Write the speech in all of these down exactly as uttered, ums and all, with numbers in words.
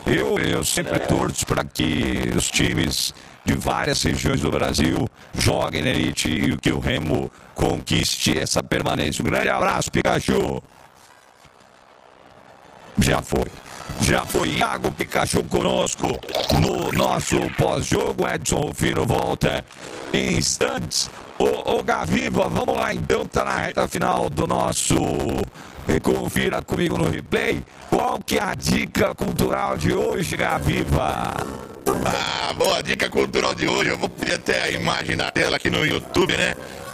Eu, eu sempre torço para que os times de várias regiões do Brasil joguem na elite e que o Remo conquiste essa permanência. Um grande abraço, Pikachu. Já foi. Já foi Iago Pikachu conosco no nosso pós-jogo. Edson Rufino volta em instantes. Ô, ô Gaviva, vamos lá então, tá na reta final do nosso Confira Comigo no Replay. Qual que é a dica cultural de hoje, Gaviva? Ah, boa dica cultural de hoje. Eu vou pedir até a imagem na tela aqui no YouTube, né?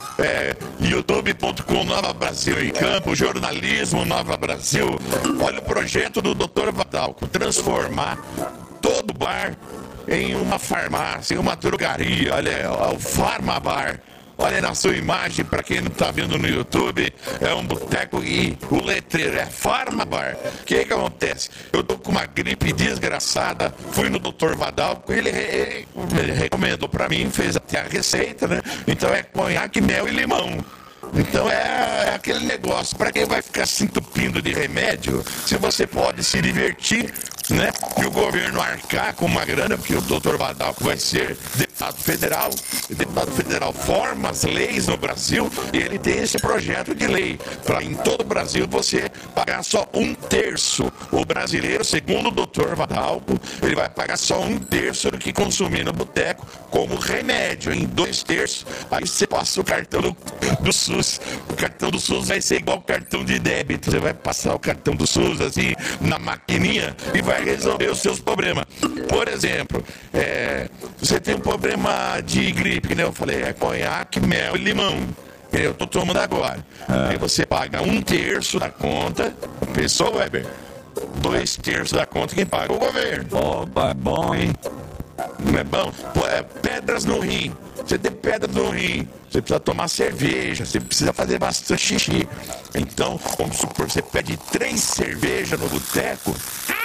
É, youtube ponto com Nova Brasil em Campo, jornalismo Nova Brasil. Olha o projeto do doutor Vadalco, transformar todo bar em uma farmácia, em uma drogaria. Olha, é o Farmabar. Olha na sua imagem, para quem não está vendo no YouTube, é um boteco e o letreiro é Farmabar. O que que acontece? Eu tô com uma gripe desgraçada, fui no doutor Vadalco, ele, re... ele recomendou para mim, fez até a receita, né? Então é conhaque, mel e limão. Então é, é aquele negócio, para quem vai ficar se entupindo de remédio, se você pode se divertir, né? E o governo arcar com uma grana, porque o doutor Vadalco vai ser deputado federal, o deputado federal forma as leis no Brasil e ele tem esse projeto de lei para em todo o Brasil você pagar só um terço. O brasileiro, segundo o doutor Vadalco, ele vai pagar só um terço do que consumir no boteco como remédio, em dois terços. Aí você passa o cartão do, do SUS. O cartão do SUS vai ser igual o cartão de débito. Você vai passar o cartão do SUS assim na maquininha e vai resolver os seus problemas. Por exemplo, é, você tem um problema de gripe, né? Eu falei, é conhaque, mel e limão. Eu tô tomando agora. Ah. Aí você paga um terço da conta. Pensou, Weber? Dois terços da conta quem paga? O governo. Opa, é bom, hein? Não é bom? Pô, é pedras no rim. Você tem pedra no rim. Você precisa tomar cerveja. Você precisa fazer bastante xixi. Então, vamos supor, você pede três cervejas no boteco.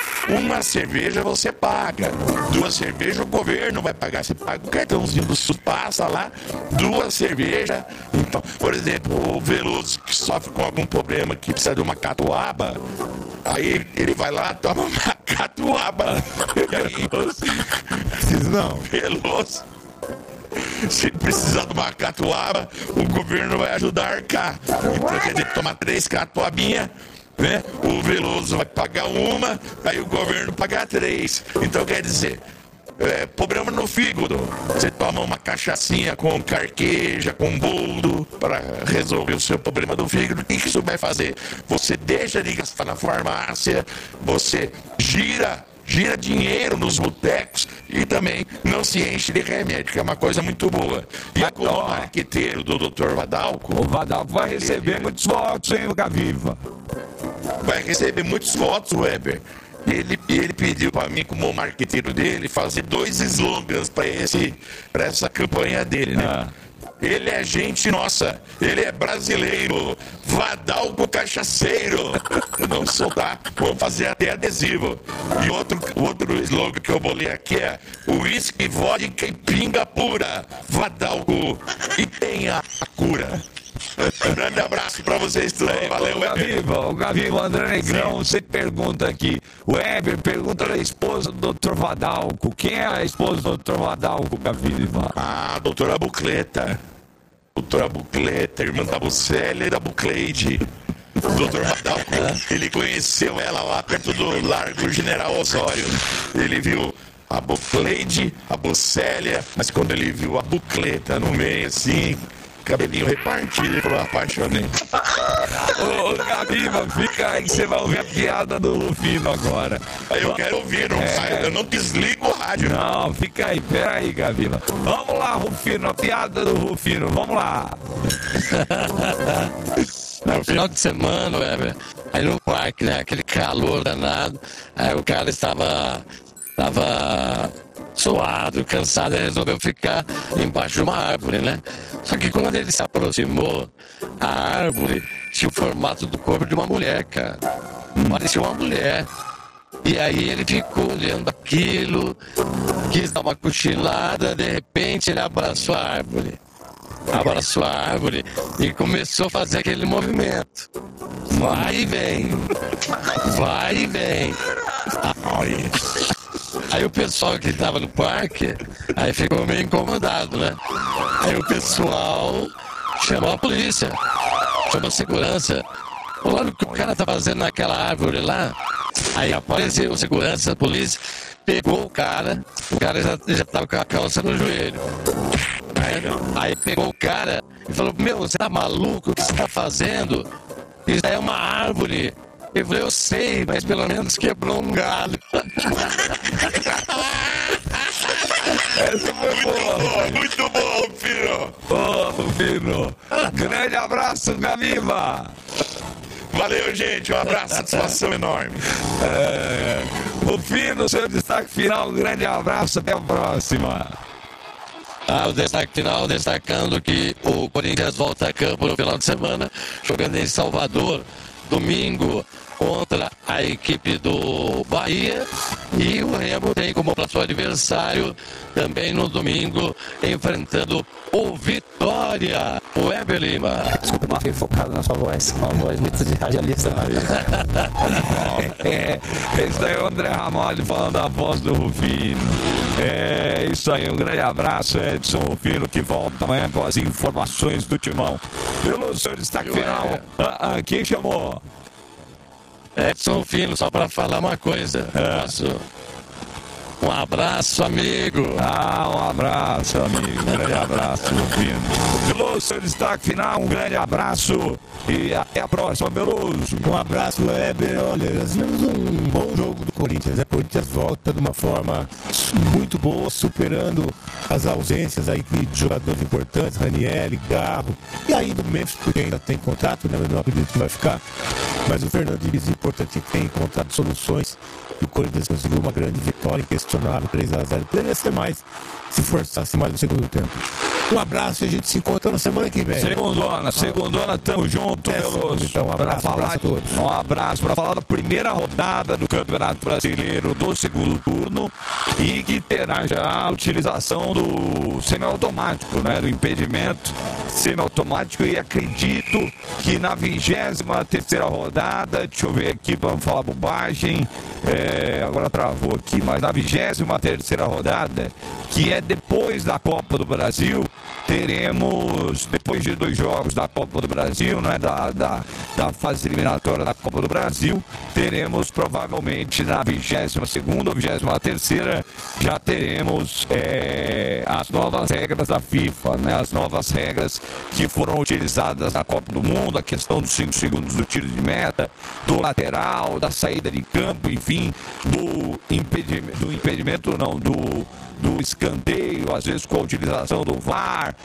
Uma cerveja você paga, duas cervejas o governo vai pagar. Você paga o cartãozinho do SUS, passa lá, duas cervejas. Então, por exemplo, o Veloso que sofre com algum problema que precisa de uma catuaba, aí ele vai lá, toma uma catuaba. E aí, não, Veloso, se precisar de uma catuaba, o governo vai ajudar a arcar. Então, quer dizer, tomar três catuabinhas, né? O Veloso vai pagar uma, aí o governo pagar três. Então quer dizer, é, problema no fígado. Você toma uma cachaçinha com carqueja, com boldo, para resolver o seu problema do fígado. O que isso vai fazer? Você deixa de gastar na farmácia, você gira. Gira dinheiro nos botecos e também não se enche de remédio, que é uma coisa muito boa. E a como marqueteiro do doutor Vadalco... O Vadalco vai receber ele... muitos votos, hein, Gaviva? Vai receber muitos votos, Weber. Ele, ele pediu para mim, como marqueteiro dele, fazer dois slogans para essa campanha dele, né? Ah. Ele é gente nossa, ele é brasileiro, Vadalco cachaceiro. Não soltar, vamos fazer até adesivo. E outro, outro slogan que eu vou ler aqui é uísque, vodka e pinga pura, Vadalco e tenha a cura. Um grande abraço pra vocês todos. Valeu, Gaviva. O Gaviva, André Negrão, você pergunta aqui. O Weber pergunta da esposa do doutor Vadalco. Quem é a esposa do doutor Vadalco, Gaviva? Ah, doutora Bucleta. Doutora Bucleta, irmã da Bucélia e da Bucleide. doutor Vadalco, ele conheceu ela lá perto do Largo General Osório. Ele viu a Bucleide, a Bucélia, mas quando ele viu a Bucleta no meio, assim, cabelinho repartido, ele falou, apaixonei. Ô, Gaviva, fica aí que você vai ouvir a piada do Rufino agora. Aí eu quero ouvir, não é... sai, eu não desligo o rádio. Não, fica aí, pera aí, Gaviva. Vamos lá, Rufino, a piada do Rufino, vamos lá. No final de semana, Weber, aí no parque, né, aquele calor danado, aí o cara estava, estava suado, cansado, ele resolveu ficar embaixo de uma árvore, né? Só que quando ele se aproximou, a árvore tinha o formato do corpo de uma mulher, cara. Parecia uma mulher. E aí ele ficou olhando aquilo, quis dar uma cochilada, de repente ele abraçou a árvore. Abraçou a árvore e começou a fazer aquele movimento. Vai e vem. Vai e vem. Ai. Aí o pessoal que estava no parque, aí ficou meio incomodado, né? Aí o pessoal chamou a polícia, chamou a segurança. Olha o que o cara tá fazendo naquela árvore lá. Aí apareceu o segurança, a polícia, pegou o cara, o cara já, já tava com a calça no joelho. Aí, aí pegou o cara e falou, meu, você tá maluco? O que você tá fazendo? Isso aí é uma árvore. Eu falei, eu sei, mas pelo menos quebrou um galho. Essa foi boa. Muito bom, Rufino. Ô, Rufino. Grande abraço, Gaviva. Valeu, gente. Um abraço, satisfação enorme. É, Rufino, seu destaque final, um grande abraço, até a próxima. Ah, o destaque final destacando que o Corinthians volta a campo no final de semana, jogando em Salvador, domingo, contra a equipe do Bahia. E o Remo tem como para seu adversário também no domingo, enfrentando o Vitória. O Weber Lima. Desculpa, eu fiquei focado na sua voz, uma voz muito de radialista. É, esse daí é o André Ramalho falando a voz do Rufino. É isso aí, um grande abraço, Edson Rufino, que volta amanhã com as informações do Timão. Pelo seu destaque final, ah, ah, quem chamou? Edson Rufino, só para falar uma coisa. É. Posso? Um abraço, amigo. Ah, um abraço, amigo. Um grande abraço, Rufino. Veloso, seu destaque final, um grande abraço e até a próxima, Veloso. Um abraço, Weber. Olha, nós tivemos um bom jogo do Corinthians. O Corinthians volta de uma forma muito boa, superando as ausências aí de jogadores importantes, Ranieri, Garro, e aí do Memphis, porque ainda tem contrato, né? Eu não acredito que vai ficar. Mas o Fernando Diniz, importante que tem encontrado soluções. E o Corinthians conseguiu uma grande vitória, inquestionável, três a zero. Poderia ser mais, se forçasse mais no segundo tempo. Um abraço e a gente se encontra na semana que vem. Segundona, segundona, tamo junto, É, Veloso. então, um abraço, Pra um abraço a todos. Um abraço para falar da primeira rodada do Campeonato Brasileiro do segundo turno e que terá já a utilização do semiautomático, né? Do impedimento semiautomático, e acredito que na vigésima terceira rodada, deixa eu ver aqui para não falar bobagem, é, agora travou aqui, mas na vigésima terceira rodada, que é depois da Copa do Brasil, teremos, depois de dois jogos da Copa do Brasil, né, da, da, da fase eliminatória da Copa do Brasil, teremos provavelmente na vigésima segunda ou vigésima terceira, já teremos é, as novas regras da FIFA, né, as novas regras que foram utilizadas na Copa do Mundo, a questão dos cinco segundos do tiro de meta, do lateral, da saída de campo, enfim, do impedimento, do impedimento não, do do escanteio, às vezes com a utilização do V A R,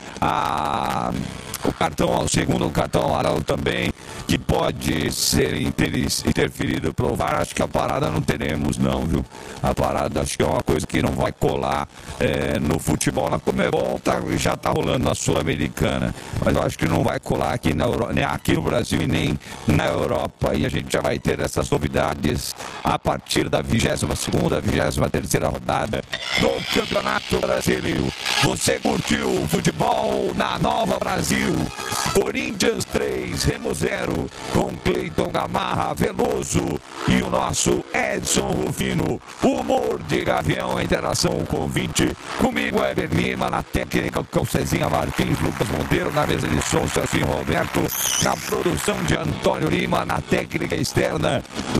a, o cartão ao segundo, o cartão amarelo também, que pode ser inter, interferido pelo V A R. Acho que a parada não teremos não, viu? A parada acho que é uma coisa que não vai colar é, no futebol. Na Conmebol tá, já tá rolando na Sul-Americana, mas eu acho que não vai colar aqui, na Euro, nem aqui no Brasil e nem na Europa, e a gente já vai ter essas novidades a partir da vigésima segunda, vigésima terceira rodada do Campeonato Brasileiro. Você curtiu o futebol na Nova Brasil? Corinthians três, Remo zero, com Cleiton Gamarra, Veloso e o nosso Edson Rufino. Humor de Gavião, a interação, o convite. Comigo, Weber Lima, na técnica, com Cezinha Martins, Lucas Monteiro, na mesa de som, Celcinho Roberto, na produção de Antônio Lima, na técnica externa,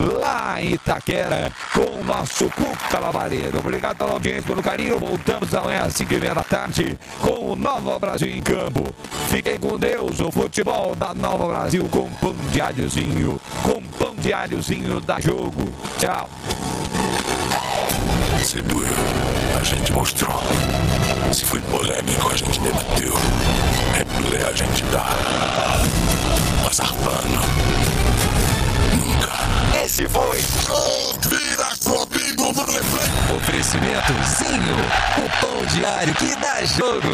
lá em Itaquera, com o nosso Cuca Lavaredo. Obrigado pela audiência, pelo carinho. Voltamos amanhã às cinco e meia da tarde com o Nova Brasil em campo. Fiquem com Deus, o futebol da Nova Brasil com pão de alhozinho, com pão de alhozinho da jogo. Tchau. Seguro, a gente mostrou. Se foi polêmico, a gente debateu. Replay a gente dá. Passar pano. Nunca. Esse foi Vira comigo no replay. Oferecimento Zinho, o pão diário que dá jogo.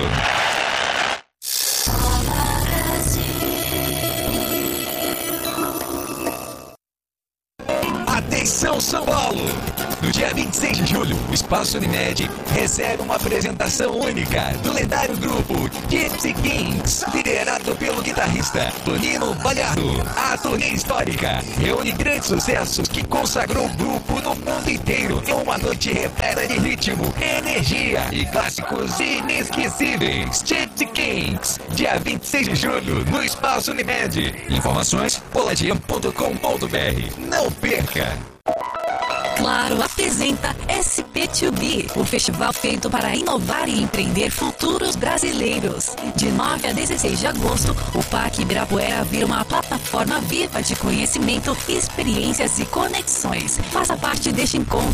Atenção, São Paulo! No dia vinte e seis de julho, o Espaço Unimed recebe uma apresentação única do lendário grupo Gypsy Kings, liderado pelo guitarrista Tonino Palhardo. A turnê histórica reúne grandes sucessos que consagrou o grupo no mundo inteiro em uma noite repleta de ritmo, energia e clássicos inesquecíveis. Gypsy Kings, dia vinte e seis de julho, no Espaço Unimed. Informações, poladian ponto com ponto br. Não perca! Claro apresenta S P dois B, o festival feito para inovar e empreender futuros brasileiros. De nove a dezesseis de agosto, o Parque Ibirapuera vira uma plataforma viva de conhecimento, experiências e conexões. Faça parte deste encontro